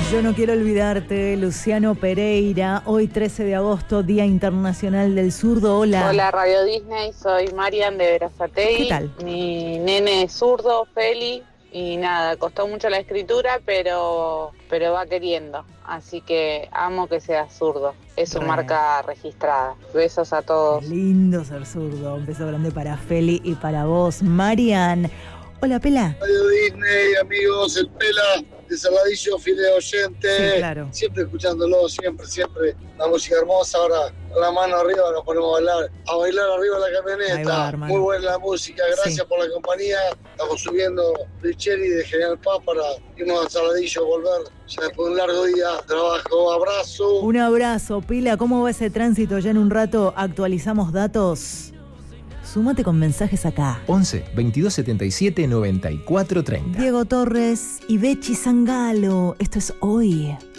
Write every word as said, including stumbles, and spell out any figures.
Yo no quiero olvidarte, Luciano Pereira. Hoy trece de agosto, Día Internacional del Zurdo. Hola. Hola Radio Disney, soy Marian de Berazategui. ¿Qué tal? Mi nene es zurdo, Feli, y nada, costó mucho la escritura, pero, pero va queriendo. Así que amo que sea zurdo. Es su Re. marca registrada. Besos a todos. Qué lindo ser zurdo. Un beso grande para Feli y para vos, Marian. Hola, Pela. Radio Disney, amigos, el Pela de Saladillo, fiel oyente. Sí, claro. Siempre escuchándolo, siempre, siempre. La música hermosa, ahora con la mano arriba nos ponemos a bailar, a bailar arriba de la camioneta. Ahí va, hermano. Muy buena la música, gracias Sí. por la compañía. Estamos subiendo Richeri de General Paz para irnos a Saladillo, volver ya después de un largo día de trabajo. Abrazo. Un abrazo, Pila. ¿Cómo va ese tránsito? Ya en un rato actualizamos datos. Súmate con mensajes acá. once, veintidós setenta y siete, noventa y cuatro treinta. Diego Torres y Bechi Zangalo. Esto es Hoy.